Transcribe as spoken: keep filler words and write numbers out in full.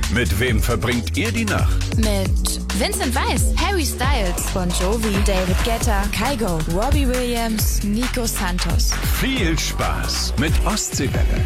Mit wem verbringt ihr die Nacht? Mit Vincent Weiss, Harry Styles, Bon Jovi, David Guetta, Kygo, Robbie Williams, Nico Santos. Viel Spaß mit Ostseewelle.